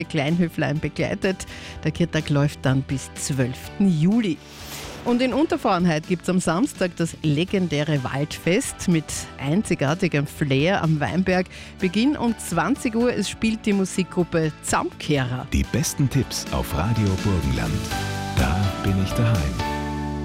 Kleinhöflein begleitet. Der Kirtag läuft dann bis 12. Juli. Und in Untervauernheit gibt es am Samstag das legendäre Waldfest mit einzigartigem Flair am Weinberg. Beginn um 20 Uhr, es spielt die Musikgruppe Zamkehrer. Die besten Tipps auf Radio Burgenland. Da bin ich daheim.